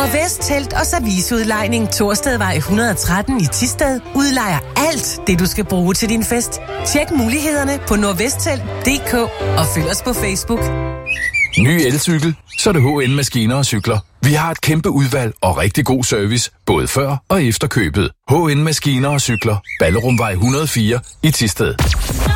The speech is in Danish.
Nordvest Telt og Serviceudlejning Torstedvej 113 i Thisted udlejer alt det, du skal bruge til din fest. Tjek mulighederne på nordvesttelt.dk og følg os på Facebook. Ny elcykel, så er det HN Maskiner og Cykler. Vi har et kæmpe udvalg og rigtig god service, både før og efter købet. HN Maskiner og Cykler. Ballerumvej 104 i Thisted.